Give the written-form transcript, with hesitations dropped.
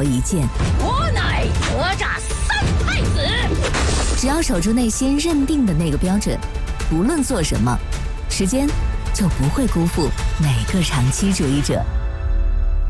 国一剑。 我乃哪吒三太子。 只要守住内心认定的那个标准，无论做什么，时间就不会辜负每个长期主义者。